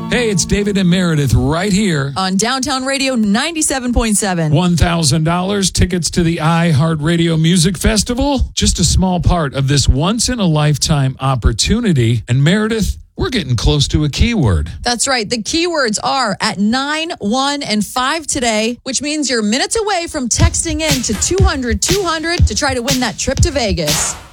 Hey, it's David and Meredith right here on Downtown Radio 97.7. $1,000 tickets to the iHeartRadio Music Festival. Just a small part of this once-in-a-lifetime opportunity. And Meredith, we're getting close to a keyword. That's right. The keywords are at 9, 1, and 5 today, which means you're minutes away from texting in to 200-200 to try to win that trip to Vegas.